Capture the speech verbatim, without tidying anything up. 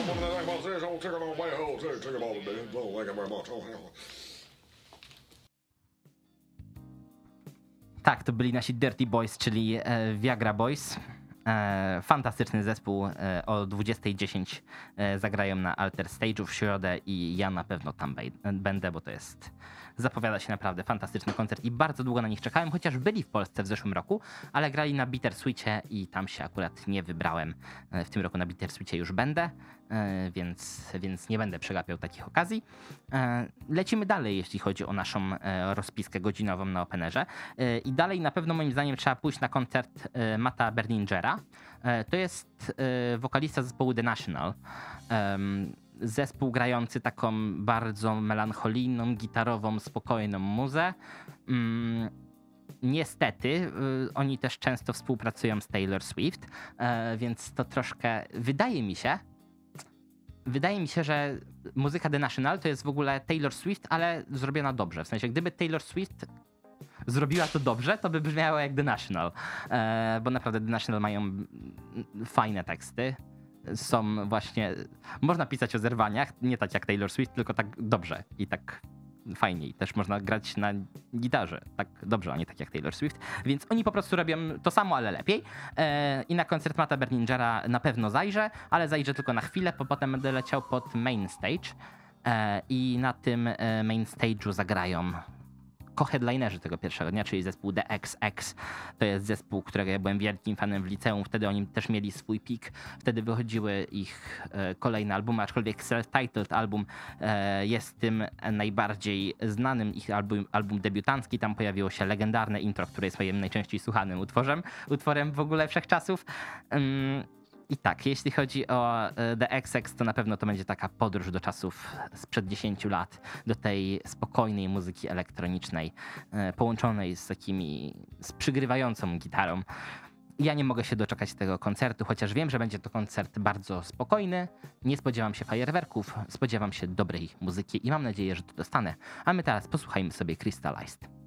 Tak, to byli nasi Dirty Boys, czyli e, Viagra Boys. E, fantastyczny zespół. E, o dwudziestej dziesięć e, zagrają na Alter Stage'u w środę i ja na pewno tam bej- będę, bo to jest... Zapowiada się naprawdę fantastyczny koncert i bardzo długo na nich czekałem, chociaż byli w Polsce w zeszłym roku, ale grali na Bittersweetie i tam się akurat nie wybrałem. E, w tym roku na Bittersweetie już będę, e, więc, więc nie będę przegapiał takich okazji. E, lecimy dalej, jeśli chodzi o naszą e, rozpiskę godzinową na Openerze. E, I dalej na pewno moim zdaniem trzeba pójść na koncert e, Matta Berlingera. E, to jest e, wokalista zespołu The National. E, Zespół grający taką bardzo melancholijną, gitarową, spokojną muzę. Mm, niestety, y, oni też często współpracują z Taylor Swift, y, więc to troszkę, wydaje mi się, wydaje mi się, że muzyka The National to jest w ogóle Taylor Swift, ale zrobiona dobrze. W sensie, gdyby Taylor Swift zrobiła to dobrze, to by brzmiało jak The National, y, bo naprawdę The National mają fajne teksty. Są właśnie, można pisać o zerwaniach, nie tak jak Taylor Swift, tylko tak dobrze i tak fajnie. I też można grać na gitarze tak dobrze, a nie tak jak Taylor Swift. Więc oni po prostu robią to samo, ale lepiej. E, I na koncert Matta Berlingera na pewno zajrzę, ale zajrzę tylko na chwilę, bo potem będę leciał pod main stage. E, I na tym e, main stage'u zagrają co-headlinerzy tego pierwszego dnia, czyli zespół The X X. To jest zespół, którego ja byłem wielkim fanem w liceum. Wtedy oni też mieli swój pik. Wtedy wychodziły ich e, kolejne albumy, aczkolwiek self-titled album e, jest tym najbardziej znanym ich album, album debiutancki. Tam pojawiło się legendarne intro, które jest moim najczęściej słuchanym utworem, utworem w ogóle wszechczasów. Um, I tak, jeśli chodzi o The X X, to na pewno to będzie taka podróż do czasów sprzed dziesięciu lat, do tej spokojnej muzyki elektronicznej, połączonej z takimi, z przygrywającą gitarą. Ja nie mogę się doczekać tego koncertu, chociaż wiem, że będzie to koncert bardzo spokojny. Nie spodziewam się fajerwerków, spodziewam się dobrej muzyki i mam nadzieję, że to dostanę. A my teraz posłuchajmy sobie Crystallized.